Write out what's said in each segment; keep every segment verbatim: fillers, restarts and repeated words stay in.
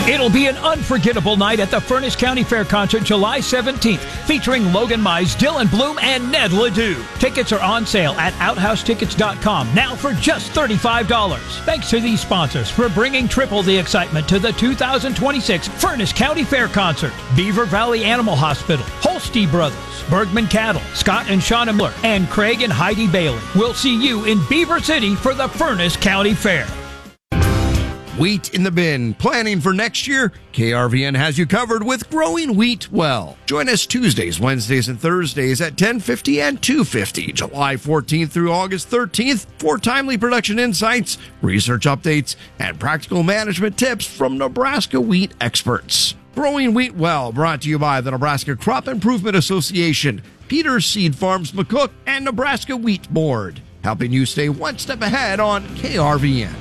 It'll be an unforgettable night at the Furnace County Fair Concert July seventeenth, featuring Logan Mize, Dylan Bloom, and Ned Ledoux. Tickets are on sale at outhouse tickets dot com now for just thirty-five dollars. Thanks to these sponsors for bringing triple the excitement to the two thousand twenty-six Furnace County Fair Concert. Beaver Valley Animal Hospital, Holste Brothers, Bergman Cattle, Scott and Shauna Miller, and Craig and Heidi Bailey. We'll see you in Beaver City for the Furnace County Fair. Wheat in the bin. Planning for next year? K R V N has you covered with Growing Wheat Well. Join us Tuesdays, Wednesdays, and Thursdays at ten fifty and two fifty, July fourteenth through August thirteenth for timely production insights, research updates, and practical management tips from Nebraska wheat experts. Growing Wheat Well, brought to you by the Nebraska Crop Improvement Association, Peters Seed Farms McCook, and Nebraska Wheat Board, helping you stay one step ahead on K R V N.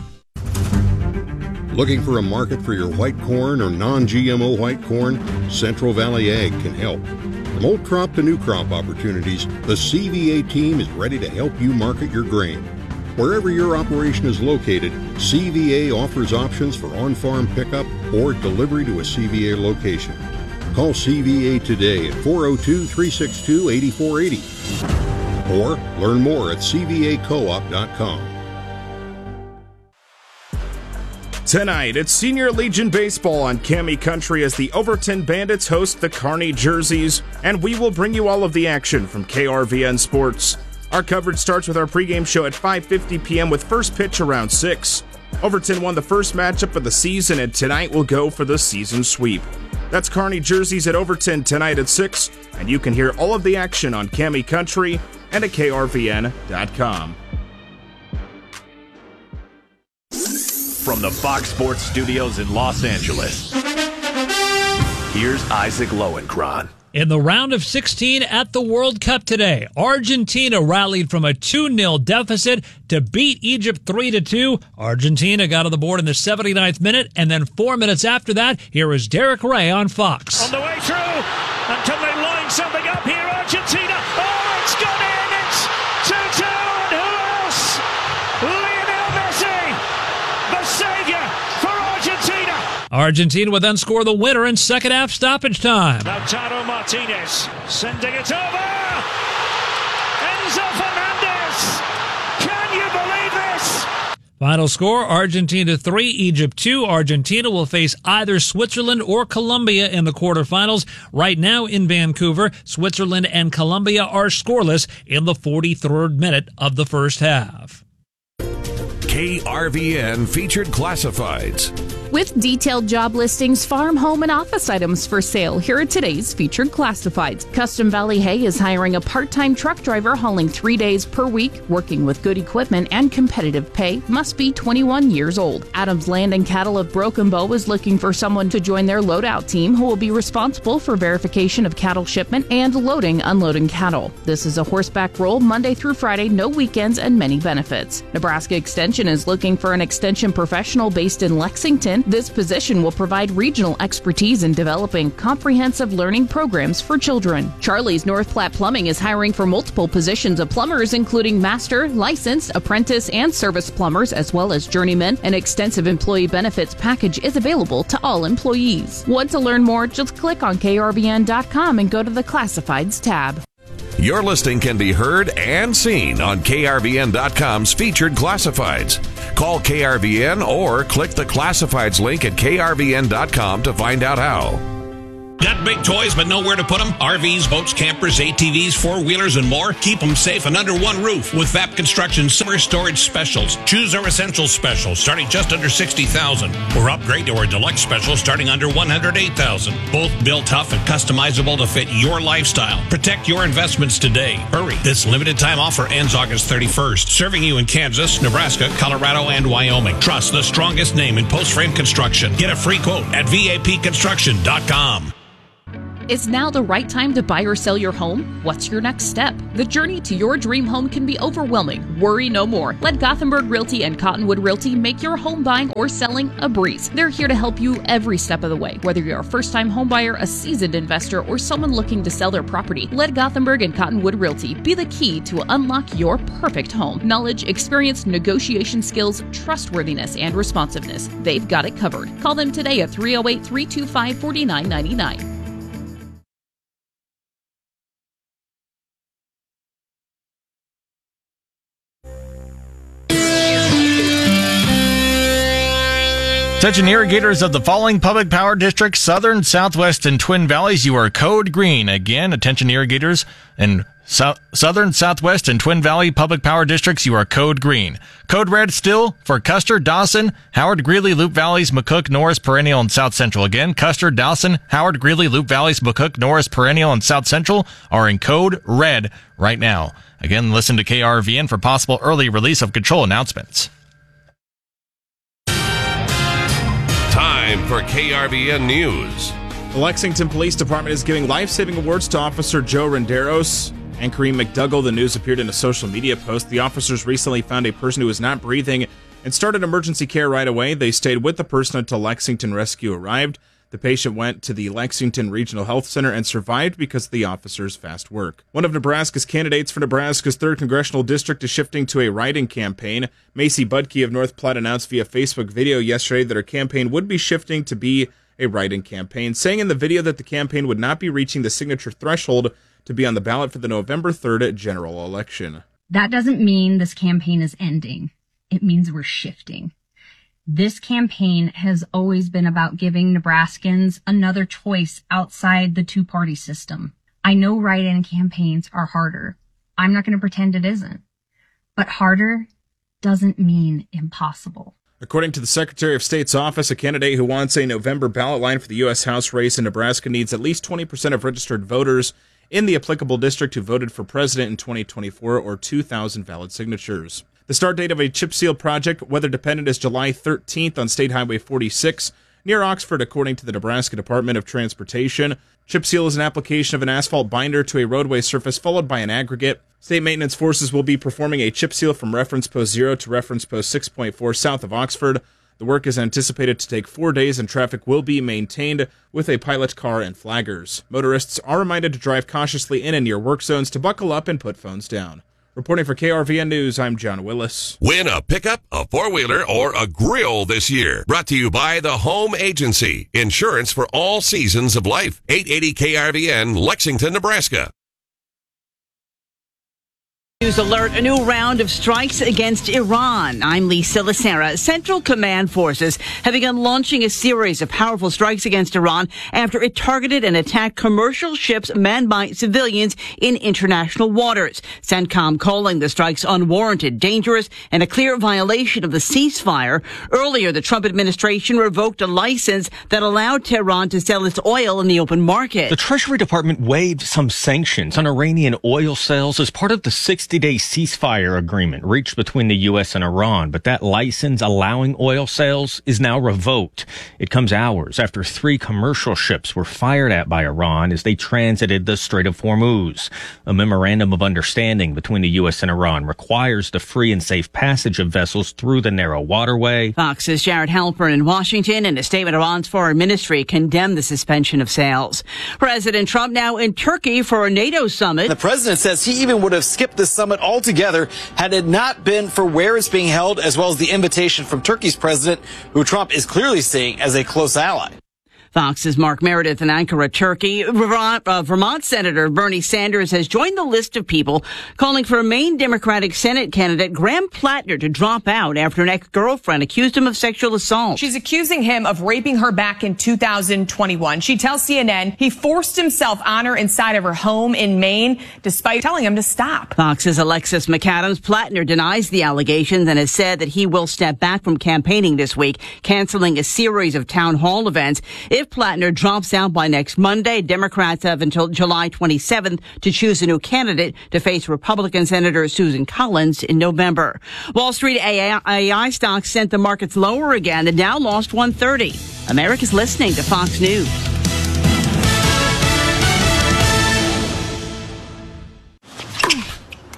Looking for a market for your white corn or non G M O white corn? Central Valley Ag can help. From old crop to new crop opportunities, the C V A team is ready to help you market your grain. Wherever your operation is located, C V A offers options for on-farm pickup or delivery to a C V A location. Call C V A today at four oh two, three six two, eight four eight oh or learn more at c v a co op dot com. Tonight, it's Senior Legion Baseball on Cami Country as the Overton Bandits host the Kearney Jerseys, and we will bring you all of the action from K R V N Sports. Our coverage starts with our pregame show at five fifty p.m. with first pitch around six. Overton won the first matchup of the season, and tonight will go for the season sweep. That's Kearney Jerseys at Overton tonight at six, and you can hear all of the action on Cami Country and at K R V N dot com. From the Fox Sports Studios in Los Angeles, here's Isaac Lowenkron. In the round of sixteen at the World Cup today, Argentina rallied from a two nil deficit to beat Egypt three to two. Argentina got on the board in the seventy-ninth minute, and then four minutes after that, here is Derek Ray on Fox. On the way through, and can they line something up here, Argentina? Oh, it's gone in! It's two two, and who else? Lionel Messi, the saviour for Argentina. Argentina would then score the winner in second half stoppage time. Lautaro Martinez sending it over. Enzo Fernandez. Can you believe this? Final score, Argentina three, Egypt two. Argentina will face either Switzerland or Colombia in the quarterfinals. Right now in Vancouver, Switzerland and Colombia are scoreless in the forty-third minute of the first half. K R V N Featured Classifieds. With detailed job listings, farm, home, and office items for sale, here are today's featured classifieds. Custom Valley Hay is hiring a part-time truck driver hauling three days per week, working with good equipment and competitive pay, must be twenty-one years old. Adams Land and Cattle of Broken Bow is looking for someone to join their loadout team who will be responsible for verification of cattle shipment and loading, unloading cattle. This is a horseback role Monday through Friday, no weekends, and many benefits. Nebraska Extension is looking for an extension professional based in Lexington. This position will provide regional expertise in developing comprehensive learning programs for children. Charlie's North Platte Plumbing is hiring for multiple positions of plumbers, including master, licensed, apprentice, and service plumbers, as well as journeymen. An extensive employee benefits package is available to all employees. Want to learn more? Just click on K R V N dot com and go to the Classifieds tab. Your listing can be heard and seen on K R V N dot com's Featured Classifieds. Call K R V N or click the Classifieds link at K R V N dot com to find out how. Got big toys but nowhere to put them? R Vs, boats, campers, A T Vs, four-wheelers, and more? Keep them safe and under one roof with V A P Construction Summer Storage Specials. Choose our Essentials Special starting just under sixty thousand dollars or upgrade to our Deluxe Special starting under one hundred eight thousand dollars. Both built tough and customizable to fit your lifestyle. Protect your investments today. Hurry. This limited time offer ends August thirty-first. Serving you in Kansas, Nebraska, Colorado, and Wyoming. Trust the strongest name in post-frame construction. Get a free quote at V A P construction dot com. Is now the right time to buy or sell your home? What's your next step? The journey to your dream home can be overwhelming. Worry no more. Let Gothenburg Realty and Cottonwood Realty make your home buying or selling a breeze. They're here to help you every step of the way. Whether you're a first-time homebuyer, a seasoned investor, or someone looking to sell their property, let Gothenburg and Cottonwood Realty be the key to unlock your perfect home. Knowledge, experience, negotiation skills, trustworthiness, and responsiveness. They've got it covered. Call them today at three oh eight, three two five, four nine nine nine. Attention irrigators of the following public power districts, Southern, Southwest, and Twin Valleys, you are code green. Again, attention irrigators in so- Southern, Southwest, and Twin Valley public power districts, you are code green. Code red still for Custer, Dawson, Howard, Greeley, Loup Valleys, McCook, Norris, Perennial, and South Central. Again, Custer, Dawson, Howard, Greeley, Loup Valleys, McCook, Norris, Perennial, and South Central are in code red right now. Again, listen to K R V N for possible early release of control announcements. Time for K R V N News. The Lexington Police Department is giving life-saving awards to Officer Joe Renderos and Kareem McDougall. The news appeared in a social media post. The officers recently found a person who was not breathing and started emergency care right away. They stayed with the person until Lexington Rescue arrived. The patient went to the Lexington Regional Health Center and survived because of the officers' fast work. One of Nebraska's candidates for Nebraska's third Congressional District is shifting to a write-in campaign. Macy Budke of North Platte announced via Facebook video yesterday that her campaign would be shifting to be a write-in campaign, saying in the video that the campaign would not be reaching the signature threshold to be on the ballot for the November third general election. That doesn't mean this campaign is ending. It means we're shifting. This campaign has always been about giving Nebraskans another choice outside the two-party system. I know write-in campaigns are harder. I'm not going to pretend it isn't. But harder doesn't mean impossible. According to the Secretary of State's office, a candidate who wants a November ballot line for the U S House race in Nebraska needs at least twenty percent of registered voters in the applicable district who voted for president in twenty twenty-four or two thousand valid signatures. The start date of a chip seal project, weather dependent, is July thirteenth on State Highway forty-six near Oxford, according to the Nebraska Department of Transportation. Chip seal is an application of an asphalt binder to a roadway surface followed by an aggregate. State maintenance forces will be performing a chip seal from reference post zero to reference post six point four south of Oxford. The work is anticipated to take four days and traffic will be maintained with a pilot car and flaggers. Motorists are reminded to drive cautiously in and near work zones, to buckle up and put phones down. Reporting for K R V N News, I'm John Willis. Win a pickup, a four-wheeler, or a grill this year. Brought to you by the Home Agency. Insurance for all seasons of life. eight eighty K R V N, Lexington, Nebraska. News alert, a new round of strikes against Iran. I'm Lisa Lacera. Central Command forces have begun launching a series of powerful strikes against Iran after it targeted and attacked commercial ships manned by civilians in international waters. CENTCOM calling the strikes unwarranted, dangerous, and a clear violation of the ceasefire. Earlier, the Trump administration revoked a license that allowed Tehran to sell its oil in the open market. The Treasury Department waived some sanctions on Iranian oil sales as part of the sixty-day ceasefire agreement reached between the U S and Iran, but that license allowing oil sales is now revoked. It comes hours after three commercial ships were fired at by Iran as they transited the Strait of Hormuz. A memorandum of understanding between the U S and Iran requires the free and safe passage of vessels through the narrow waterway. Fox's Jared Halpern in Washington. In a statement, Iran's foreign ministry condemned the suspension of sales. President Trump now in Turkey for a NATO summit. The president says he even would have skipped this summit altogether had it not been for where it's being held, as well as the invitation from Turkey's president, who Trump is clearly seeing as a close ally. Fox's Mark Meredith in Ankara, Turkey. Vermont, uh, Vermont Senator Bernie Sanders has joined the list of people calling for Maine Democratic Senate candidate Graham Plattner to drop out after an ex-girlfriend accused him of sexual assault. She's accusing him of raping her back in two thousand twenty-one. She tells C N N he forced himself on her inside of her home in Maine, despite telling him to stop. Fox's Alexis McAdams. Plattner denies the allegations and has said that he will step back from campaigning this week, canceling a series of town hall events. If Plattner drops out by next Monday, Democrats have until July twenty-seventh to choose a new candidate to face Republican Senator Susan Collins in November. Wall Street A I stocks sent the markets lower again. The Dow lost one thirty. America's listening to Fox News.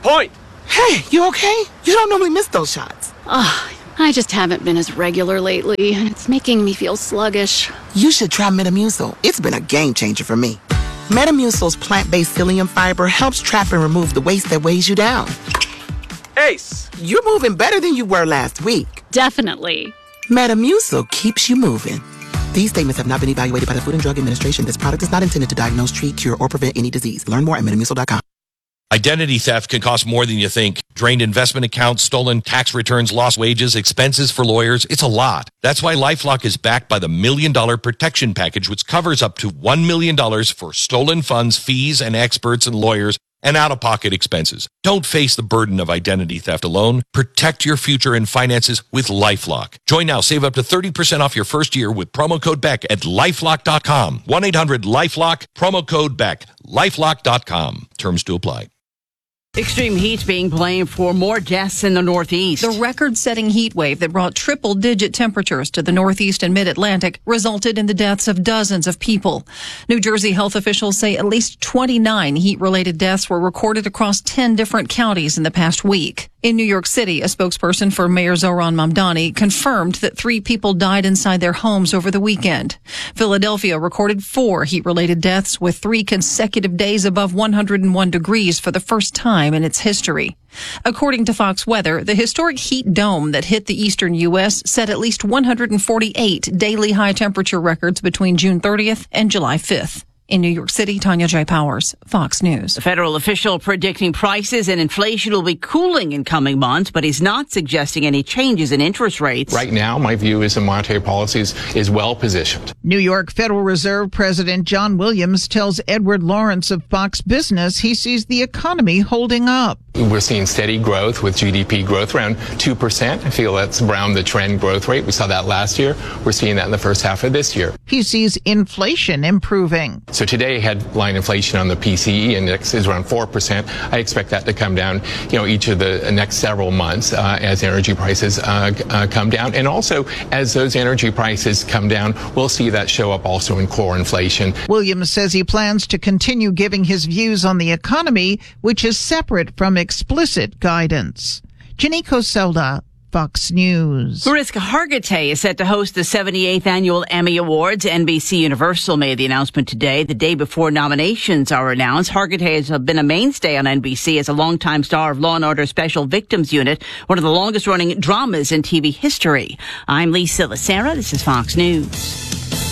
Point! Hey, you okay? You don't normally miss those shots. Ugh, I just haven't been as regular lately, and it's making me feel sluggish. You should try Metamucil. It's been a game changer for me. Metamucil's plant-based psyllium fiber helps trap and remove the waste that weighs you down. Ace! You're moving better than you were last week. Definitely. Metamucil keeps you moving. These statements have not been evaluated by the Food and Drug Administration. This product is not intended to diagnose, treat, cure, or prevent any disease. Learn more at metamucil dot com. Identity theft can cost more than you think. Drained investment accounts, stolen tax returns, lost wages, expenses for lawyers. It's a lot. That's why LifeLock is backed by the Million Dollar Protection Package, which covers up to one million dollars for stolen funds, fees, and experts and lawyers, and out-of-pocket expenses. Don't face the burden of identity theft alone. Protect your future and finances with LifeLock. Join now. Save up to thirty percent off your first year with promo code Beck at lifelock dot com. one eight hundred lifelock, promo code Beck, lifelock dot com. Terms to apply. Extreme heat being blamed for more deaths in the Northeast. The record-setting heat wave that brought triple-digit temperatures to the Northeast and Mid-Atlantic resulted in the deaths of dozens of people. New Jersey health officials say at least twenty-nine heat-related deaths were recorded across ten different counties in the past week. In New York City, a spokesperson for Mayor Zohran Mamdani confirmed that three people died inside their homes over the weekend. Philadelphia recorded four heat-related deaths with three consecutive days above one hundred one degrees for the first time in its history. According to Fox Weather, the historic heat dome that hit the eastern U S set at least one hundred forty-eight daily high temperature records between June thirtieth and July fifth. In New York City, Tanya J. Powers, Fox News. A federal official predicting prices and inflation will be cooling in coming months, but he's not suggesting any changes in interest rates. Right now, my view is the monetary policy is, is well positioned. New York Federal Reserve President John Williams tells Edward Lawrence of Fox Business he sees the economy holding up. We're seeing steady growth with G D P growth around two percent. I feel that's around the trend growth rate. We saw that last year. We're seeing that in the first half of this year. He sees inflation improving. So today, headline inflation on the P C E index is around four percent. I expect that to come down, you know, each of the next several months uh, as energy prices uh, uh, come down. And also, as those energy prices come down, we'll see that show up also in core inflation. Williams says he plans to continue giving his views on the economy, which is separate from explicit guidance. Janine Coselda, Fox News. Mariska Hargitay is set to host the seventy-eighth Annual Emmy Awards. N B C Universal made the announcement today, the day before nominations are announced. Hargitay has been a mainstay on N B C as a longtime star of Law and Order Special Victims Unit, one of the longest-running dramas in T V history. I'm Lisa Lacera. This is Fox News.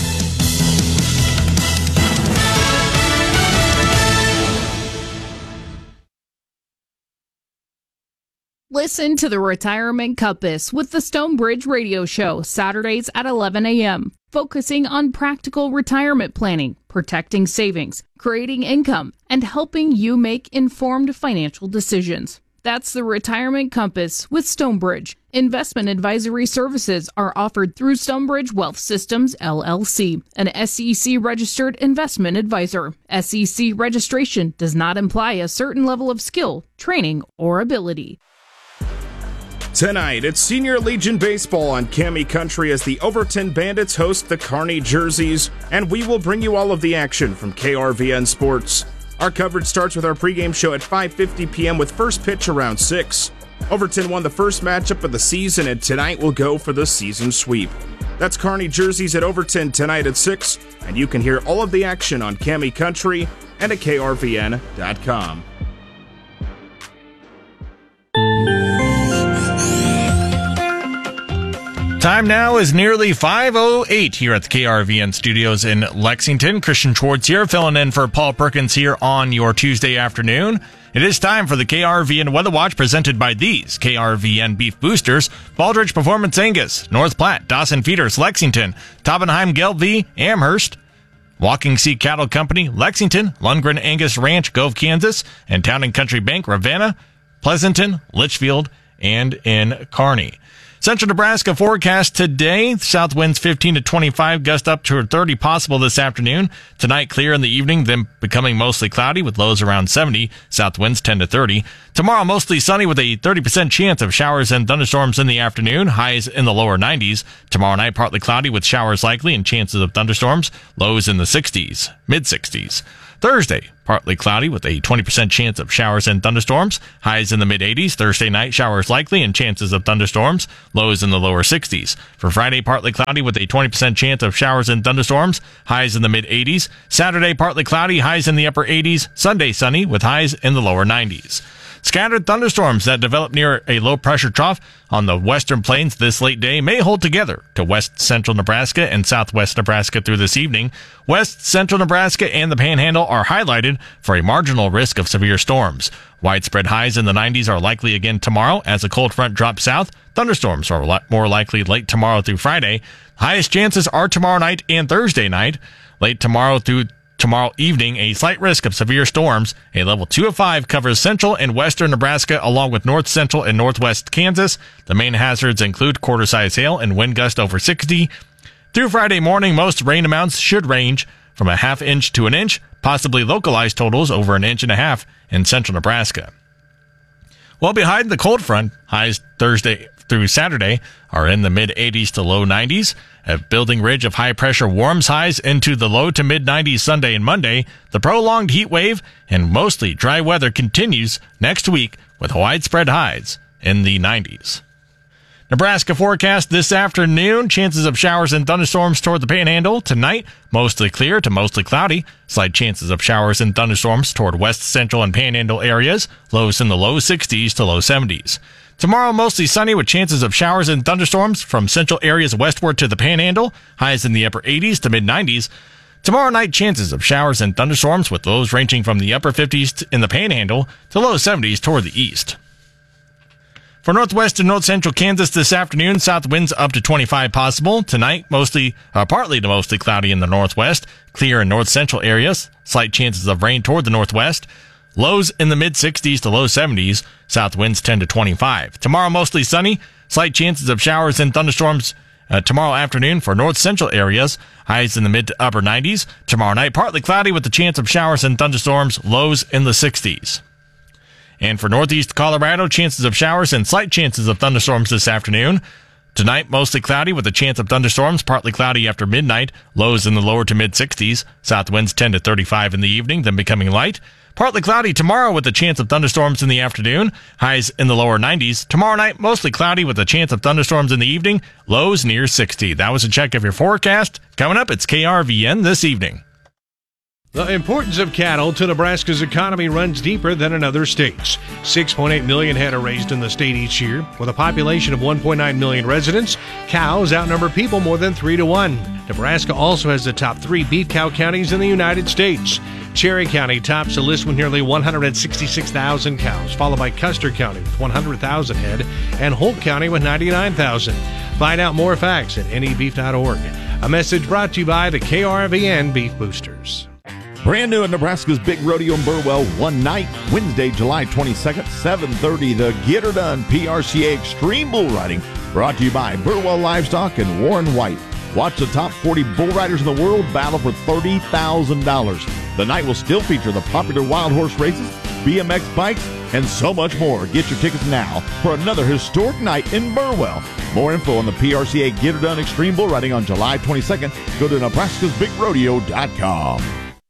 Listen to the Retirement Compass with the Stonebridge Radio Show, Saturdays at eleven a.m., focusing on practical retirement planning, protecting savings, creating income, and helping you make informed financial decisions. That's the Retirement Compass with Stonebridge. Investment advisory services are offered through Stonebridge Wealth Systems, L L C, an S E C-registered investment advisor. S E C registration does not imply a certain level of skill, training, or ability. Tonight, it's Senior Legion Baseball on Cami Country as the Overton Bandits host the Kearney Jerseys, and we will bring you all of the action from K R V N Sports. Our coverage starts with our pregame show at five fifty p.m. with first pitch around six. Overton won the first matchup of the season, and tonight will go for the season sweep. That's Kearney Jerseys at Overton tonight at six, and you can hear all of the action on Cami Country and at K R V N dot com. Time now is nearly five oh eight here at the K R V N studios in Lexington. Christian Schwartz here, filling in for Paul Perkins here on your Tuesday afternoon. It is time for the K R V N Weather Watch presented by these K R V N Beef Boosters: Baldrige Performance Angus, North Platte, Dawson Feeders, Lexington, Taubenheim, Gelbvieh, Amherst, Walking Sea Cattle Company, Lexington, Lundgren Angus Ranch, Gove, Kansas, and Town and Country Bank, Ravenna, Pleasanton, Litchfield, and in Kearney. Central Nebraska forecast today, south winds fifteen to twenty-five, gust up to thirty possible this afternoon. Tonight clear in the evening, then becoming mostly cloudy with lows around seventy, south winds ten to thirty. Tomorrow mostly sunny with a thirty percent chance of showers and thunderstorms in the afternoon, highs in the lower nineties. Tomorrow night partly cloudy with showers likely and chances of thunderstorms, lows in the sixties, mid-sixties. Thursday, partly cloudy with a twenty percent chance of showers and thunderstorms. Highs in the mid-eighties. Thursday night, showers likely and chances of thunderstorms. Lows in the lower sixties. For Friday, partly cloudy with a twenty percent chance of showers and thunderstorms. Highs in the mid-eighties. Saturday, partly cloudy. Highs in the upper eighties. Sunday, sunny with highs in the lower nineties. Scattered thunderstorms that develop near a low-pressure trough on the western plains this late day may hold together to west central Nebraska and southwest Nebraska through this evening. West central Nebraska and the Panhandle are highlighted for a marginal risk of severe storms. Widespread highs in the nineties are likely again tomorrow as a cold front drops south. Thunderstorms are li- more likely late tomorrow through Friday. Highest chances are tomorrow night and Thursday night. Late tomorrow through Tomorrow evening, a slight risk of severe storms. A level two of five covers central and western Nebraska along with north central and northwest Kansas. The main hazards include quarter-size hail and wind gust over sixty. Through Friday morning, most rain amounts should range from a half inch to an inch, possibly localized totals over an inch and a half in central Nebraska. Well, behind the cold front, highs Thursday through Saturday are in the mid-eighties to low nineties. A building ridge of high pressure warms highs into the low to mid-nineties Sunday and Monday. The prolonged heat wave and mostly dry weather continues next week with widespread highs in the nineties. Nebraska forecast this afternoon. Chances of showers and thunderstorms toward the Panhandle. Tonight, mostly clear to mostly cloudy. Slight chances of showers and thunderstorms toward west central and Panhandle areas. Lows in the low sixties to low seventies. Tomorrow, mostly sunny with chances of showers and thunderstorms from central areas westward to the Panhandle. Highs in the upper eighties to mid-nineties. Tomorrow night, chances of showers and thunderstorms with lows ranging from the upper fifties in the Panhandle to low seventies toward the east. For northwest and north central Kansas this afternoon, south winds up to twenty-five possible. Tonight, mostly, uh, partly to mostly cloudy in the northwest. Clear in north central areas. Slight chances of rain toward the northwest. Lows in the mid-sixties to low seventies. South winds ten to twenty-five. Tomorrow, mostly sunny. Slight chances of showers and thunderstorms uh, tomorrow afternoon for north central areas. Highs in the mid to upper nineties. Tomorrow night, partly cloudy with the chance of showers and thunderstorms. Lows in the sixties. And for northeast Colorado, chances of showers and slight chances of thunderstorms this afternoon. Tonight, mostly cloudy with a chance of thunderstorms, partly cloudy after midnight. Lows in the lower to mid-sixties. South winds ten to thirty-five in the evening, then becoming light. Partly cloudy tomorrow with a chance of thunderstorms in the afternoon. Highs in the lower nineties. Tomorrow night, mostly cloudy with a chance of thunderstorms in the evening. Lows near sixty. That was a check of your forecast. Coming up, it's K R V N this evening. The importance of cattle to Nebraska's economy runs deeper than in other states. six point eight million head are raised in the state each year. With a population of one point nine million residents, cows outnumber people more than three to one. Nebraska also has the top three beef cow counties in the United States. Cherry County tops the list with nearly one hundred sixty-six thousand cows, followed by Custer County with one hundred thousand head and Holt County with ninety-nine thousand. Find out more facts at N E beef dot org. A message brought to you by the K R V N Beef Boosters. Brand new at Nebraska's Big Rodeo in Burwell one night, Wednesday, July twenty-second, seven thirty, the Get Her Done P R C A Extreme Bull Riding, brought to you by Burwell Livestock and Warren White. Watch the top forty bull riders in the world battle for thirty thousand dollars. The night will still feature the popular wild horse races, B M X bikes, and so much more. Get your tickets now for another historic night in Burwell. More info on the P R C A Get Her Done Extreme Bull Riding on July twenty-second. Go to Nebraska's Big Rodeo dot com.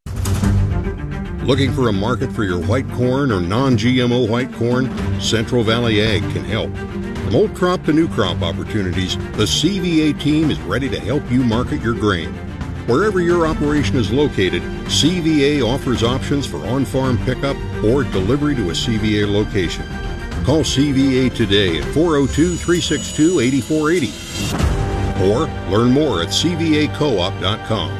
Looking for a market for your white corn or non G M O white corn? Central Valley Ag can help. From old crop to new crop opportunities, the C V A team is ready to help you market your grain. Wherever your operation is located, C V A offers options for on-farm pickup or delivery to a C V A location. Call C V A today at four oh two, three six two, eight four eight oh or learn more at C V A co op dot com.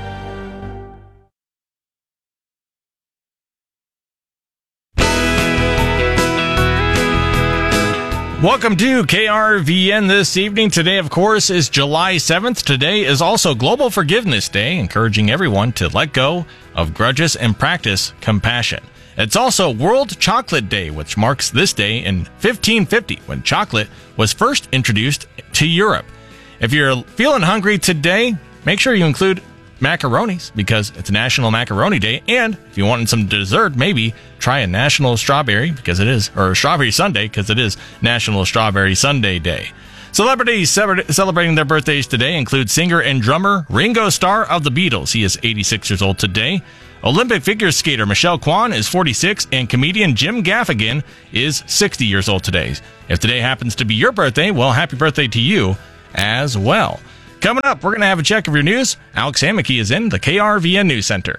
Welcome to K R V N this evening. Today, of course, is July seventh. Today is also Global Forgiveness Day, encouraging everyone to let go of grudges and practice compassion. It's also World Chocolate Day, which marks this day in fifteen fifty, when chocolate was first introduced to Europe. If you're feeling hungry today, make sure you include macaronis, because it's National Macaroni Day. And if you want some dessert, maybe try a National Strawberry, because it is, or Strawberry Sundae, because it is National Strawberry Sundae Day. Celebrities celebrating their birthdays today include singer and drummer Ringo Starr of the Beatles. He is eighty-six years old today. Olympic figure skater Michelle Kwan is forty-six, and comedian Jim Gaffigan is sixty years old today. If today happens to be your birthday, well, happy birthday to you as well. Coming up, we're going to have a check of your news. Alex Amicky is in the K R V N News Center.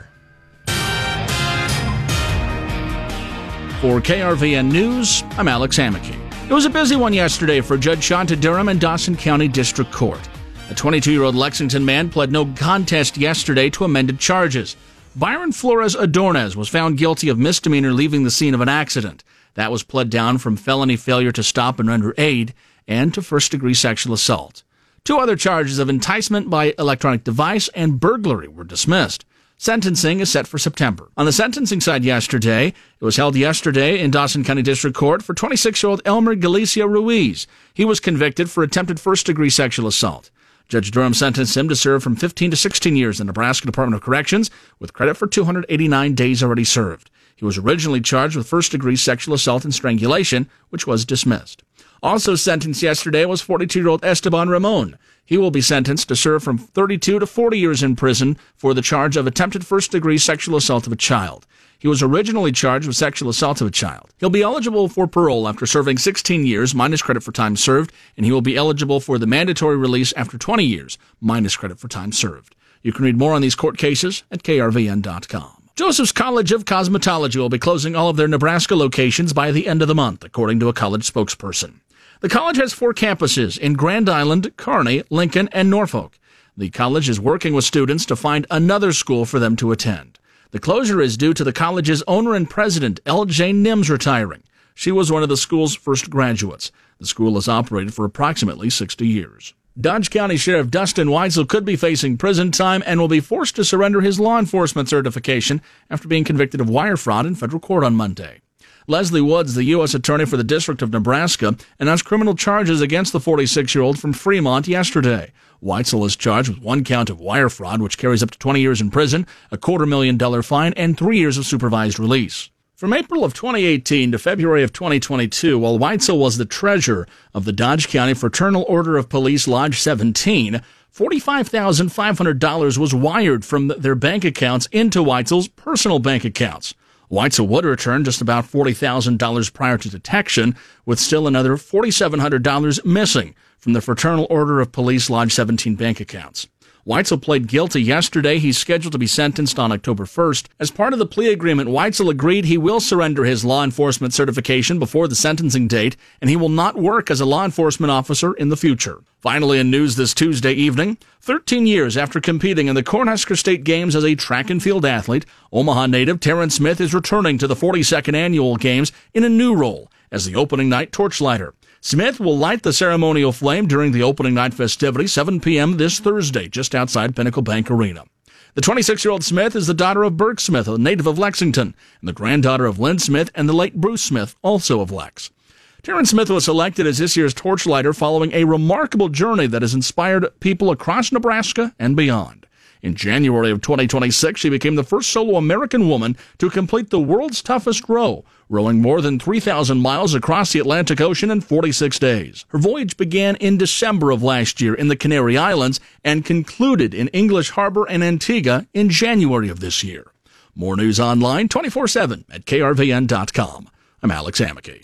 For K R V N News, I'm Alex Amicky. It was a busy one yesterday for Judge Shanta Durham in Dawson County District Court. A twenty-two-year-old Lexington man pled no contest yesterday to amended charges. Byron Flores Adornez was found guilty of misdemeanor leaving the scene of an accident. That was pled down from felony failure to stop and render aid and to first-degree sexual assault. Two other charges of enticement by electronic device and burglary were dismissed. Sentencing is set for September. On the sentencing side yesterday, it was held yesterday in Dawson County District Court for twenty-six-year-old Elmer Galicia Ruiz. He was convicted for attempted first-degree sexual assault. Judge Durham sentenced him to serve from fifteen to sixteen years in the Nebraska Department of Corrections, with credit for two hundred eighty-nine days already served. He was originally charged with first-degree sexual assault and strangulation, which was dismissed. Also sentenced yesterday was forty-two-year-old Esteban Ramon. He will be sentenced to serve from thirty-two to forty years in prison for the charge of attempted first-degree sexual assault of a child. He was originally charged with sexual assault of a child. He'll be eligible for parole after serving sixteen years, minus credit for time served, and he will be eligible for the mandatory release after twenty years, minus credit for time served. You can read more on these court cases at K R V N dot com. Joseph's College of Cosmetology will be closing all of their Nebraska locations by the end of the month, according to a college spokesperson. The college has four campuses in Grand Island, Kearney, Lincoln, and Norfolk. The college is working with students to find another school for them to attend. The closure is due to the college's owner and president, L J Nims, retiring. She was one of the school's first graduates. The school has operated for approximately sixty years. Dodge County Sheriff Dustin Weitzel could be facing prison time and will be forced to surrender his law enforcement certification after being convicted of wire fraud in federal court on Monday. Leslie Woods, the U S attorney for the District of Nebraska, announced criminal charges against the forty-six-year-old from Fremont yesterday. Weitzel is charged with one count of wire fraud, which carries up to twenty years in prison, a quarter million dollar fine, and three years of supervised release. From April of twenty eighteen to February of twenty twenty-two, while Weitzel was the treasurer of the Dodge County Fraternal Order of Police Lodge seventeen, forty-five thousand five hundred dollars was wired from their bank accounts into Weitzel's personal bank accounts. Weitzel would return just about forty thousand dollars prior to detection, with still another four thousand seven hundred dollars missing from the Fraternal Order of Police Lodge seventeen bank accounts. Weitzel pled guilty yesterday. He's scheduled to be sentenced on October first. As part of the plea agreement, Weitzel agreed he will surrender his law enforcement certification before the sentencing date, and he will not work as a law enforcement officer in the future. Finally, in news this Tuesday evening, thirteen years after competing in the Cornhusker State Games as a track and field athlete, Omaha native Terrence Smith is returning to the forty-second Annual Games in a new role as the opening night torchlighter. Smith will light the ceremonial flame during the opening night festivities, seven p.m. this Thursday, just outside Pinnacle Bank Arena. The twenty-six-year-old Smith is the daughter of Burke Smith, a native of Lexington, and the granddaughter of Lynn Smith and the late Bruce Smith, also of Lex. Terrence Smith was selected as this year's torchlighter following a remarkable journey that has inspired people across Nebraska and beyond. In January of twenty twenty-six, she became the first solo American woman to complete the world's toughest row, rowing more than three thousand miles across the Atlantic Ocean in forty-six days. Her voyage began in December of last year in the Canary Islands and concluded in English Harbor and Antigua in January of this year. More news online twenty-four seven at K R V N dot com. I'm Alex Amicky.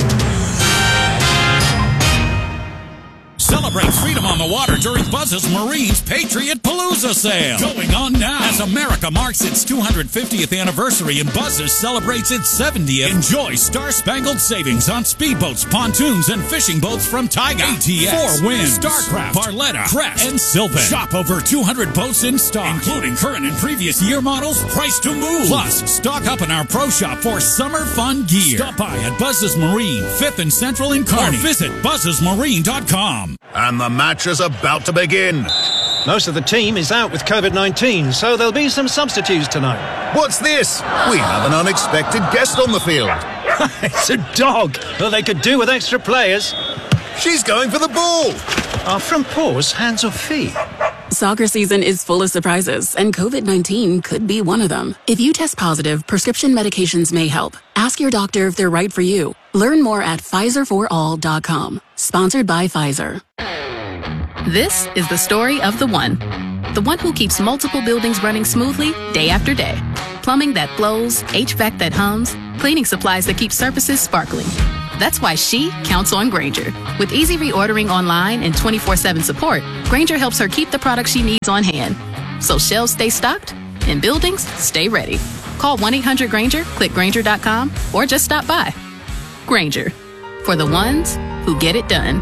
Celebrate freedom on the water during Buzz's Marine's Patriot Palooza sale. Going on now. As America marks its two hundred fiftieth anniversary and Buzz's celebrates its seventieth, enjoy star-spangled savings on speedboats, pontoons, and fishing boats from Taiga, A T S, Four Winds, Starcraft, Barletta, Crest, and Sylvan. Shop over two hundred boats in stock, including current and previous year models, priced to move. Plus, stock up in our pro shop for summer fun gear. Stop by at Buzz's Marine, fifth and Central in Kearney. Or visit buzzes marine dot com. And the match is about to begin. Most of the team is out with covid nineteen, so there'll be some substitutes tonight. What's this? We have an unexpected guest on the field. It's a dog, but they could do with extra players. She's going for the ball. Are front paws hands or feet? Soccer season is full of surprises, and covid nineteen could be one of them. If you test positive, prescription medications may help. Ask your doctor if they're right for you. Learn more at Pfizer for all dot com. Sponsored by Pfizer. This is the story of the one. The one who keeps multiple buildings running smoothly day after day. Plumbing that flows, H V A C that hums, cleaning supplies that keep surfaces sparkling. That's why she counts on Grainger. With easy reordering online and twenty-four seven support, Grainger helps her keep the products she needs on hand. So shelves stay stocked and buildings stay ready. Call one eight hundred Grainger, click Grainger dot com, or just stop by. Grainger, for the ones who get it done.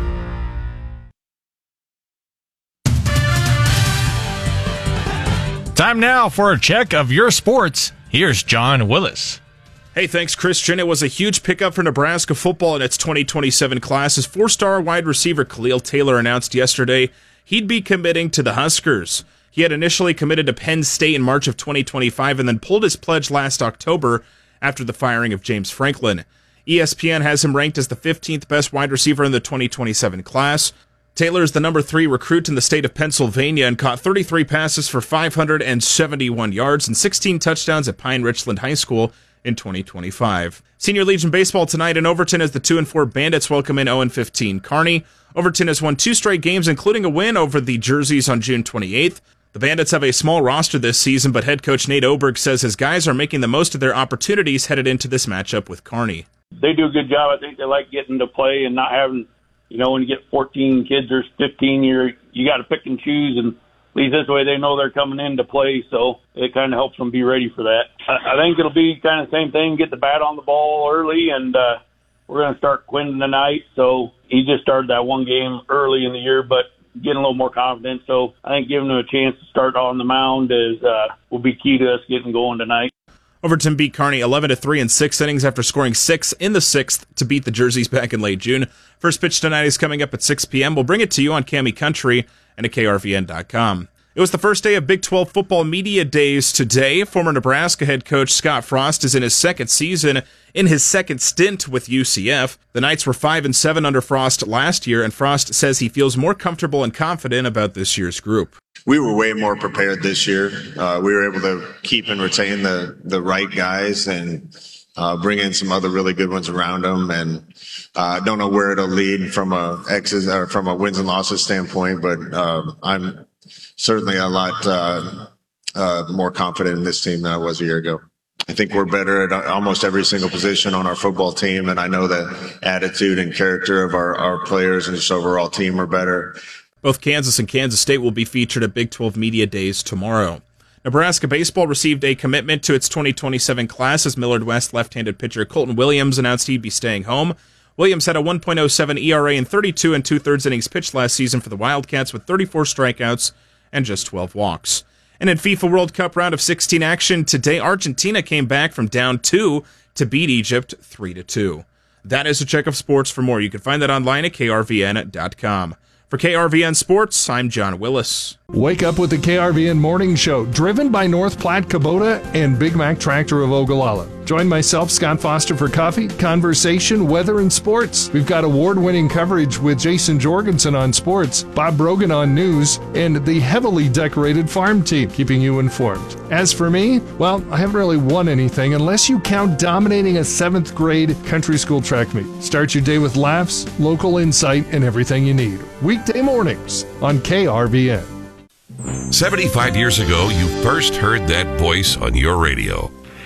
Time now for a check of your sports. Here's John Willis. Hey, thanks, Christian. It was a huge pickup for Nebraska football in its twenty twenty-seven class as four-star wide receiver Khalil Taylor announced yesterday he'd be committing to the Huskers. He had initially committed to Penn State in March of twenty twenty-five and then pulled his pledge last October after the firing of James Franklin. E S P N has him ranked as the fifteenth best wide receiver in the twenty twenty-seven class. Taylor is the number three recruit in the state of Pennsylvania and caught thirty-three passes for five hundred seventy-one yards and sixteen touchdowns at Pine Richland High School in twenty twenty-five. Senior Legion baseball tonight in Overton as the two and four Bandits welcome in oh and fifteen Kearney. Overton has won two straight games, including a win over the Jerseys on June twenty-eighth. The Bandits have a small roster this season, but head coach Nate Oberg says his guys are making the most of their opportunities headed into this matchup with Kearney. They do a good job. I think they like getting to play and not having, you know, when you get fourteen kids or fifteen, you're, you got to pick and choose, and at least this way they know they're coming in to play, so it kind of helps them be ready for that. I, I think it'll be kind of the same thing, get the bat on the ball early, and uh, we're going to start Quinn tonight, so he just started that one game early in the year, but getting a little more confident, so I think giving him a chance to start on the mound is uh, will be key to us getting going tonight. Overton beat Kearney eleven to three in six innings after scoring six in the sixth to beat the Jerseys back in late June. First pitch tonight is coming up at six p.m. We'll bring it to you on Cami Country and at K R V N dot com. It was the first day of Big twelve football media days today. Former Nebraska head coach Scott Frost is in his second season in his second stint with U C F. The Knights were five and seven under Frost last year, and Frost says he feels more comfortable and confident about this year's group. We were way more prepared this year. Uh, we were able to keep and retain the, the right guys and uh, bring in some other really good ones around them. And I uh, don't know where it'll lead from a X's or from a wins and losses standpoint, but uh, I'm certainly a lot uh, uh, more confident in this team than I was a year ago. I think we're better at almost every single position on our football team, and I know that attitude and character of our, our players and just overall team are better. Both Kansas and Kansas State will be featured at Big twelve Media Days tomorrow. Nebraska baseball received a commitment to its twenty twenty-seven class as Millard West left-handed pitcher Colton Williams announced he'd be staying home. Williams had a one point oh seven E R A in thirty-two and two-thirds innings pitched last season for the Wildcats with thirty-four strikeouts and just twelve walks. And in FIFA World Cup round of sixteen action today, Argentina came back from down two to beat Egypt three to two. That is a check of sports. For more, you can find that online at K R V N dot com. For K R V N Sports, I'm John Willis. Wake up with the K R V N Morning Show, driven by North Platte Kubota and Big Mac Tractor of Ogallala. Join myself, Scott Foster, for coffee, conversation, weather, and sports. We've got award-winning coverage with Jason Jorgensen on sports, Bob Brogan on news, and the heavily decorated farm team keeping you informed. As for me, well, I haven't really won anything unless you count dominating a seventh grade country school track meet. Start your day with laughs, local insight, and everything you need. Weekday mornings on K R V N. seventy-five years ago, you first heard that voice on your radio.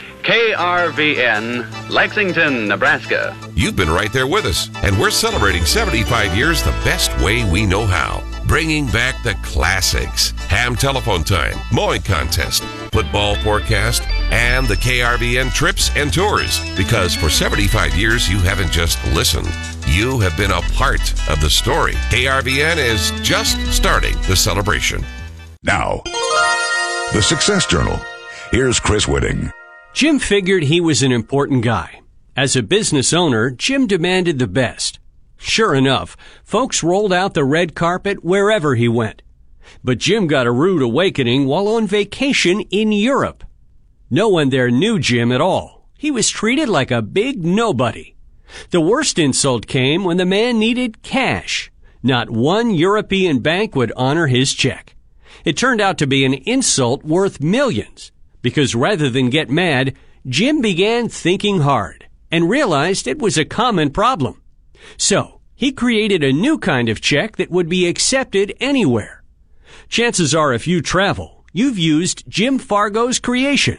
K R V N, Lexington, Nebraska. You've been right there with us, and we're celebrating seventy-five years the best way we know how. Bringing back the classics, ham telephone time, mowing contest, football forecast, and the K R V N trips and tours. Because for seventy-five years, you haven't just listened. You have been a part of the story. K R V N is just starting the celebration. Now, the Success Journal. Here's Chris Whitting. Jim figured he was an important guy. As a business owner, Jim demanded the best. Sure enough, folks rolled out the red carpet wherever he went. But Jim got a rude awakening while on vacation in Europe. No one there knew Jim at all. He was treated like a big nobody. The worst insult came when the man needed cash. Not one European bank would honor his check. It turned out to be an insult worth millions. Because rather than get mad, Jim began thinking hard and realized it was a common problem. So he created a new kind of check that would be accepted anywhere. Chances are if you travel, you've used Jim Fargo's creation.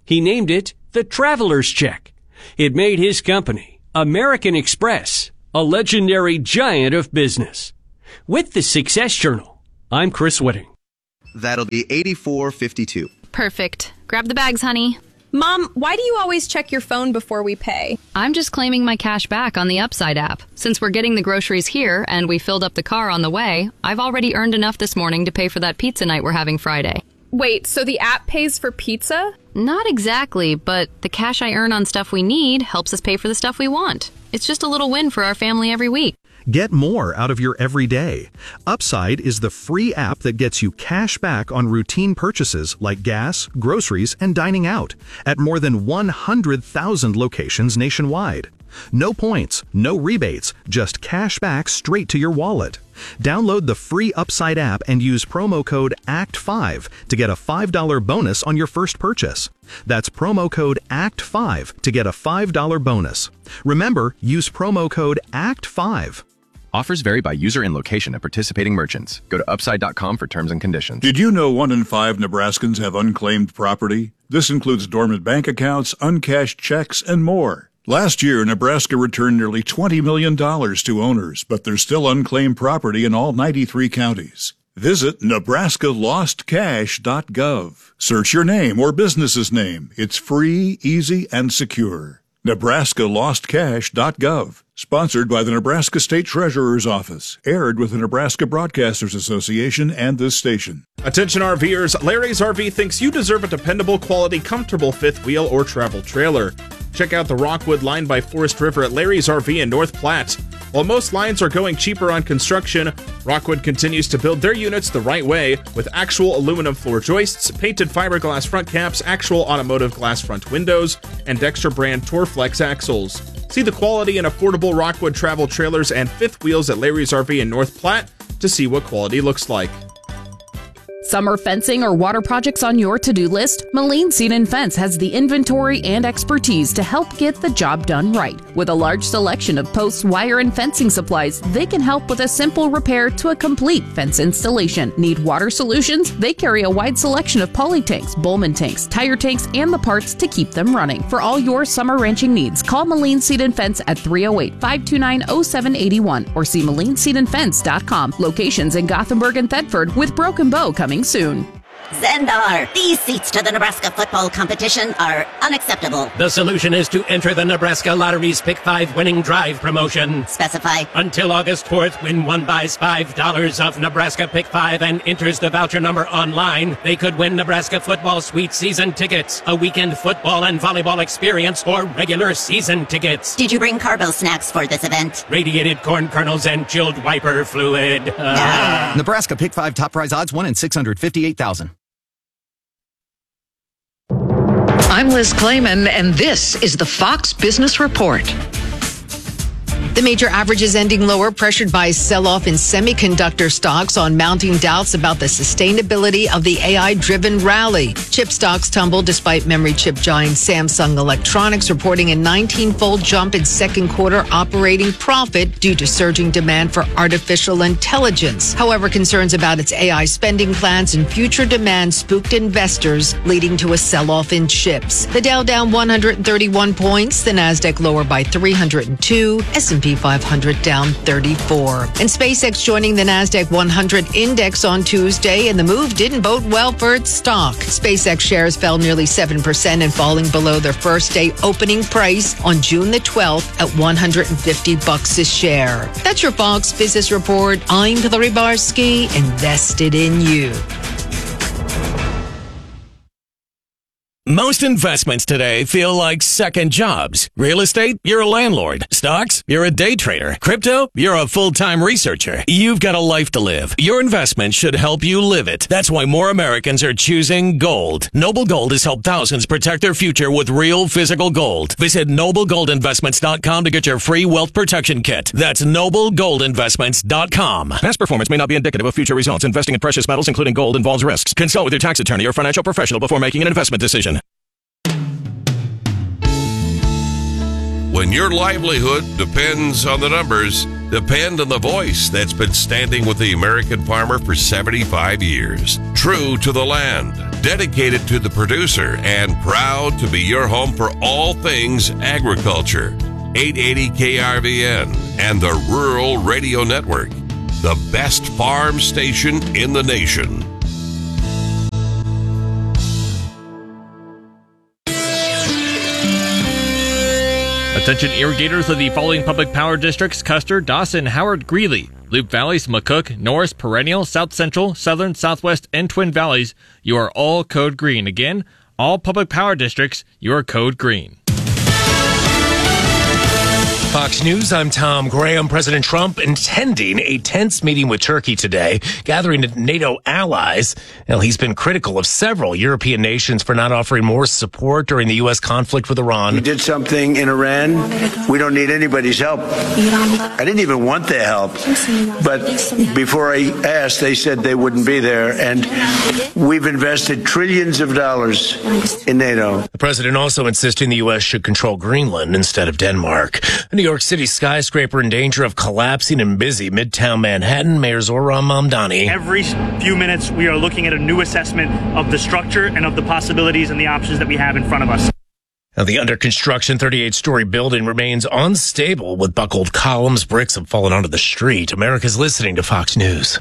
He named it the Traveler's Check. It made his company, American Express, a legendary giant of business. With the Success Journal, I'm Chris Whitting. That'll be eighty-four fifty-two. Perfect. Grab the bags, honey. Mom, why do you always check your phone before we pay? I'm just claiming my cash back on the Upside app. Since we're getting the groceries here and we filled up the car on the way, I've already earned enough this morning to pay for that pizza night we're having Friday. Wait, so the app pays for pizza? Not exactly, but the cash I earn on stuff we need helps us pay for the stuff we want. It's just a little win for our family every week. Get more out of your everyday. Upside is the free app that gets you cash back on routine purchases like gas, groceries, and dining out at more than one hundred thousand locations nationwide. No points, no rebates, just cash back straight to your wallet. Download the free Upside app and use promo code A C T five to get a five dollars bonus on your first purchase. That's promo code A C T five to get a five dollars bonus. Remember, use promo code A C T five. Offers vary by user and location at participating merchants. Go to upside dot com for terms and conditions. Did you know one in five Nebraskans have unclaimed property? This includes dormant bank accounts, uncashed checks, and more. Last year, Nebraska returned nearly twenty million dollars to owners, but there's still unclaimed property in all ninety-three counties. Visit nebraska lost cash dot gov. Search your name or business's name. It's free, easy, and secure. nebraska lost cash dot gov. Sponsored by the Nebraska State Treasurer's Office. Aired with the Nebraska Broadcasters Association and this station. Attention RVers, Larry's R V thinks you deserve a dependable, quality, comfortable fifth wheel or travel trailer. Check out the Rockwood line by Forest River at Larry's R V in North Platte. While most lines are going cheaper on construction, Rockwood continues to build their units the right way with actual aluminum floor joists, painted fiberglass front caps, actual automotive glass front windows, and Dexter brand Torflex axles. See the quality and affordable Rockwood travel trailers and fifth wheels at Larry's R V in North Platte to see what quality looks like. Summer fencing or water projects on your to-do list? Moline Seed and Fence has the inventory and expertise to help get the job done right. With a large selection of posts, wire, and fencing supplies, they can help with a simple repair to a complete fence installation. Need water solutions? They carry a wide selection of poly tanks, Bowman tanks, tire tanks, and the parts to keep them running. For all your summer ranching needs, call Moline Seed and Fence at three oh eight, five two nine, oh seven eight one or see moline seed and fence dot com. Locations in Gothenburg and Thetford, with Broken Bow coming soon. Zendar, these seats to the Nebraska football competition are unacceptable. The solution is to enter the Nebraska Lottery's Pick five winning drive promotion. Specify. Until August fourth, when one buys five dollars of Nebraska Pick five and enters the voucher number online, they could win Nebraska football suite season tickets, a weekend football and volleyball experience, or regular season tickets. Did you bring Carbo snacks for this event? Radiated corn kernels and chilled wiper fluid. Uh. Nebraska Pick five top prize odds one in six hundred fifty-eight thousand. I'm Liz Clayman, and this is the Fox Business Report. The major averages ending lower, pressured by sell-off in semiconductor stocks on mounting doubts about the sustainability of the A I-driven rally. Chip stocks tumbled despite memory chip giant Samsung Electronics reporting a nineteen-fold jump in second quarter operating profit due to surging demand for artificial intelligence. However, concerns about its A I spending plans and future demand spooked investors, leading to a sell-off in chips. The Dow down one hundred thirty-one points, the Nasdaq lower by three hundred two, S and P five hundred down thirty-four. And SpaceX joining the Nasdaq one hundred index on Tuesday, and the move didn't bode well for its stock. SpaceX shares fell nearly seven percent and falling below their first day opening price on June the twelfth at one hundred fifty bucks a share. That's your Fox Business Report. I'm Hillary Barsky, invested in you. Most investments today feel like second jobs. Real estate, you're a landlord. Stocks, you're a day trader. Crypto, you're a full-time researcher. You've got a life to live. Your investment should help you live it. That's why more Americans are choosing gold. Noble Gold has helped thousands protect their future with real physical gold. Visit noble gold investments dot com to get your free wealth protection kit. That's noble gold investments dot com. Past performance may not be indicative of future results. Investing in precious metals, including gold, involves risks. Consult with your tax attorney or financial professional before making an investment decision. When your livelihood depends on the numbers, depend on the voice that's been standing with the American farmer for seventy-five years. True to the land, dedicated to the producer and proud to be your home for all things agriculture. eight eighty K R V N and the Rural Radio Network, the best farm station in the nation. Attention irrigators of the following public power districts: Custer, Dawson, Howard, Greeley, Loop Valleys, McCook, Norris, Perennial, South Central, Southern, Southwest, and Twin Valleys. You are all code green. Again, all public power districts, you are code green. Fox News, I'm Tom Graham. President Trump intending a tense meeting with Turkey today, gathering NATO allies. Well, he's been critical of several European nations for not offering more support during the U S conflict with Iran. We did something in Iran. We don't need anybody's help. I didn't even want their help. But before I asked, they said they wouldn't be there. And we've invested trillions of dollars in NATO. The president also insisting the U S should control Greenland instead of Denmark. A New York City skyscraper in danger of collapsing in busy Midtown Manhattan. Mayor Zohran Mamdani. Every few minutes, we are looking at a new assessment of the structure and of the possibilities and the options that we have in front of us. Now, the under construction thirty-eight story building remains unstable with buckled columns. Bricks have fallen onto the street. America's listening to Fox News.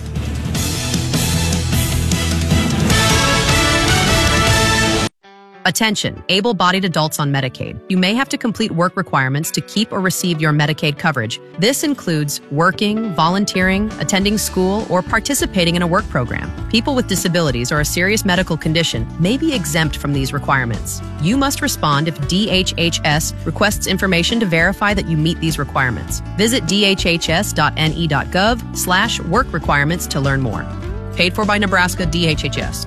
Attention, able-bodied adults on Medicaid. You may have to complete work requirements to keep or receive your Medicaid coverage. This includes working, volunteering, attending school, or participating in a work program. People with disabilities or a serious medical condition may be exempt from these requirements. You must respond if D H H S requests information to verify that you meet these requirements. Visit d h h s dot n e dot gov slash work requirements to learn more. Paid for by Nebraska D H H S.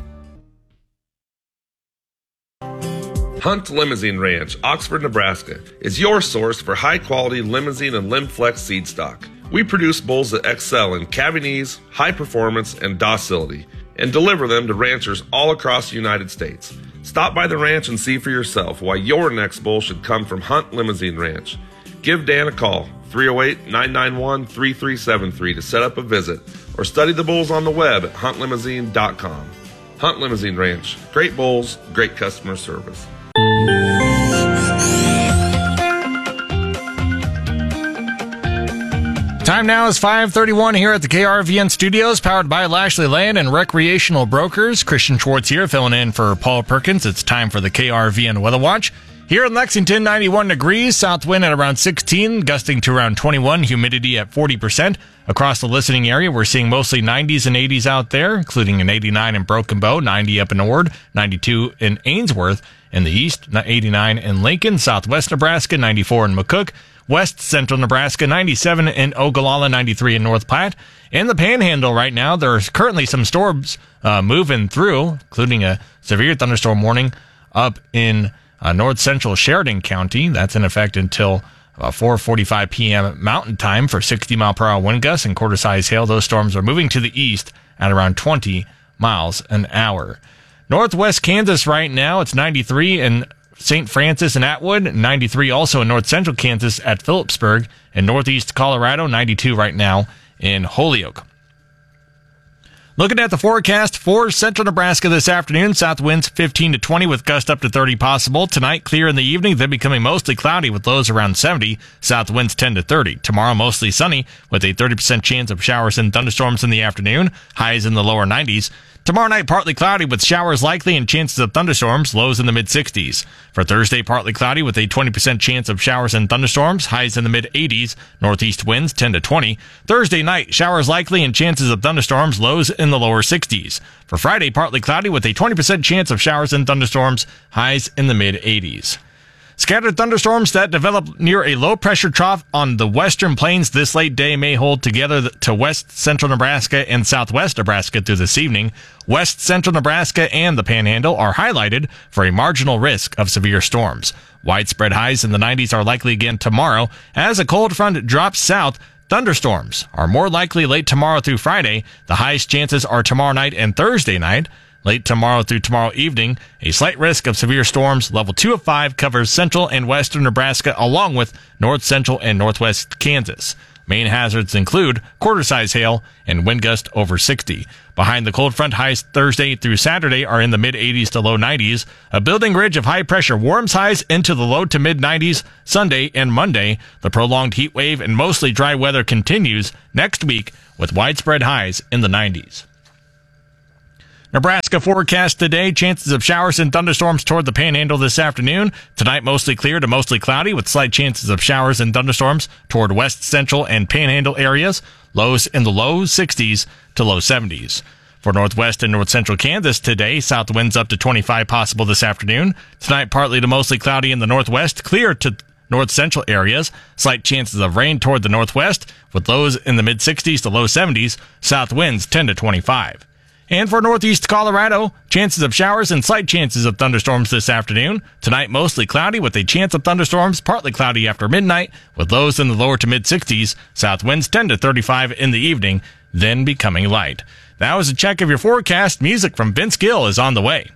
Hunt Limousine Ranch, Oxford, Nebraska, is your source for high-quality limousine and Limflex seed stock. We produce bulls that excel in calving ease, high performance, and docility, and deliver them to ranchers all across the United States. Stop by the ranch and see for yourself why your next bull should come from Hunt Limousine Ranch. Give Dan a call, three oh eight, nine nine one, three three seven three, to set up a visit, or study the bulls on the web at hunt limousine dot com. Hunt Limousine Ranch, great bulls, great customer service. Time now is five thirty-one here at the K R V N studios, powered by Lashley Land and Recreational Brokers. Christian Schwartz here, filling in for Paul Perkins. It's time for the K R V N Weather Watch. Here in Lexington, ninety-one degrees, south wind at around sixteen, gusting to around twenty-one, humidity at forty percent. Across the listening area, we're seeing mostly nineties and eighties out there, including an eighty-nine in Broken Bow, ninety up in Ord, ninety-two in Ainsworth. In the east, eighty-nine in Lincoln, southwest Nebraska, ninety-four in McCook. West Central Nebraska, ninety-seven in Ogallala, ninety-three in North Platte. In the Panhandle right now, there's currently some storms uh, moving through, including a severe thunderstorm warning up in uh, north central Sheridan County. That's in effect until uh, four forty-five p.m. Mountain Time for sixty mile per hour wind gusts and quarter-size hail. Those storms are moving to the east at around twenty miles an hour. Northwest Kansas right now, it's ninety-three in Saint Francis and Atwood, ninety-three also in north central Kansas at Phillipsburg, and northeast Colorado, ninety-two right now in Holyoke. Looking at the forecast for central Nebraska this afternoon, south winds fifteen to twenty with gusts up to thirty possible. Tonight, clear in the evening, then becoming mostly cloudy with lows around seventy. South winds ten to thirty. Tomorrow, mostly sunny with a thirty percent chance of showers and thunderstorms in the afternoon. Highs in the lower nineties. Tomorrow night, partly cloudy with showers likely and chances of thunderstorms, lows in the mid-sixties. For Thursday, partly cloudy with a twenty percent chance of showers and thunderstorms, highs in the mid-eighties, northeast winds ten to twenty. Thursday night, showers likely and chances of thunderstorms, lows in the lower sixties. For Friday, partly cloudy with a twenty percent chance of showers and thunderstorms, highs in the mid-eighties. Scattered thunderstorms that develop near a low-pressure trough on the western plains this late day may hold together to west central Nebraska and southwest Nebraska through this evening. West central Nebraska and the Panhandle are highlighted for a marginal risk of severe storms. Widespread highs in the nineties are likely again tomorrow. As a cold front drops south, thunderstorms are more likely late tomorrow through Friday. The highest chances are tomorrow night and Thursday night. Late tomorrow through tomorrow evening, a slight risk of severe storms. Level two of five covers central and western Nebraska along with north central and northwest Kansas. Main hazards include quarter-size hail and wind gust over sixty. Behind the cold front, highs Thursday through Saturday are in the mid-eighties to low nineties. A building ridge of high pressure warms highs into the low to mid-nineties Sunday and Monday. The prolonged heat wave and mostly dry weather continues next week with widespread highs in the nineties. Nebraska forecast today, chances of showers and thunderstorms toward the Panhandle this afternoon. Tonight, mostly clear to mostly cloudy with slight chances of showers and thunderstorms toward west central and Panhandle areas. Lows in the low sixties to low seventies. For northwest and north central Kansas today, south winds up to twenty-five possible this afternoon. Tonight, partly to mostly cloudy in the northwest, clear to north central areas. Slight chances of rain toward the northwest with lows in the mid sixties to low seventies. South winds ten to twenty-five. And for northeast Colorado, chances of showers and slight chances of thunderstorms this afternoon. Tonight, mostly cloudy with a chance of thunderstorms, partly cloudy after midnight, with lows in the lower to mid sixties. South winds ten to thirty-five in the evening, then becoming light. That was a check of your forecast. Music from Vince Gill is on the way.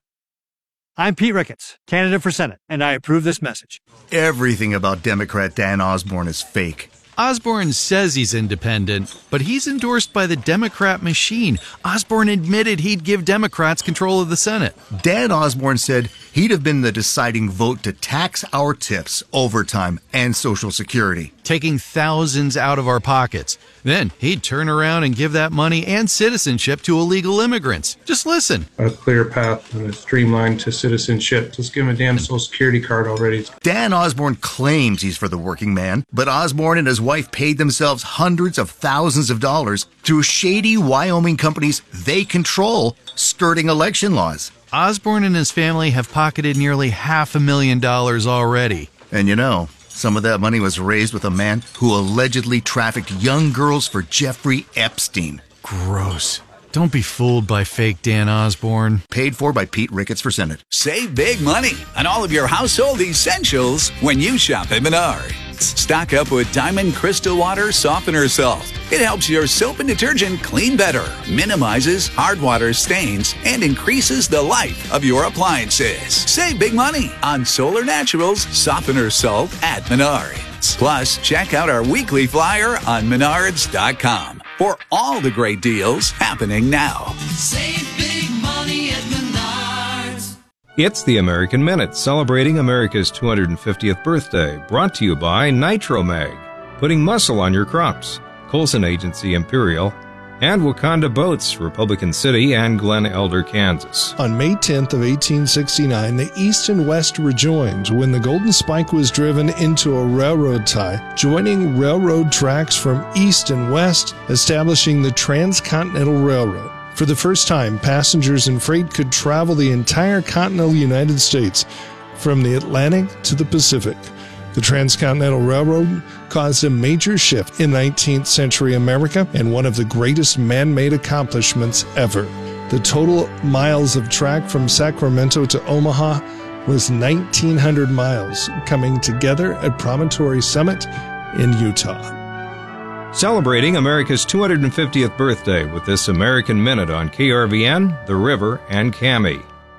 I'm Pete Ricketts, candidate for Senate, and I approve this message. Everything about Democrat Dan Osborne is fake. Osborne says he's independent, but he's endorsed by the Democrat machine. Osborne admitted he'd give Democrats control of the Senate. Dan Osborne said he'd have been the deciding vote to tax our tips, overtime, and Social Security, taking thousands out of our pockets. Then he'd turn around and give that money and citizenship to illegal immigrants. Just listen. A clear path and a streamline to citizenship. Just give him a damn Social Security card already. Dan Osborne claims he's for the working man, but Osborne and his wife paid themselves hundreds of thousands of dollars through shady Wyoming companies they control, skirting election laws. Osborne and his family have pocketed nearly half a million dollars already. And you know, some of that money was raised with a man who allegedly trafficked young girls for Jeffrey Epstein. Gross. Don't be fooled by fake Dan Osborne. Paid for by Pete Ricketts for Senate. Save big money on all of your household essentials when you shop at Menards. Stock up with Diamond Crystal Water Softener Salt. It helps your soap and detergent clean better, minimizes hard water stains, and increases the life of your appliances. Save big money on Solar Naturals Softener Salt at Menards. Plus, check out our weekly flyer on menards dot com for all the great deals happening now. Save big money at Menards. It's the American Minute, celebrating America's two hundred fiftieth birthday, brought to you by Nitromag, putting muscle on your crops, Colson Agency Imperial, and Wakanda Boats, Republican City and Glen Elder, Kansas. On May tenth of eighteen sixty-nine, the East and West rejoined when the Golden Spike was driven into a railroad tie, joining railroad tracks from east and west, establishing the Transcontinental Railroad. For the first time, passengers and freight could travel the entire continental United States, from the Atlantic to the Pacific. The Transcontinental Railroad caused a major shift in nineteenth century America and one of the greatest man-made accomplishments ever. The total miles of track from Sacramento to Omaha was nineteen hundred miles, coming together at Promontory Summit in Utah. Celebrating America's two hundred fiftieth birthday with this American Minute on K R V N, The River, and Cami.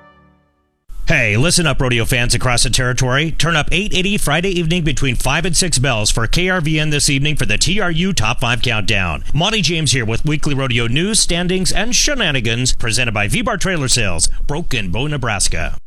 Hey, listen up, rodeo fans across the territory. Turn up eight eighty Friday evening between five and six bells for K R V N this evening for the T R U Top five Countdown. Monty James here with weekly rodeo news, standings, and shenanigans presented by V-Bar Trailer Sales, Broken Bow, Nebraska.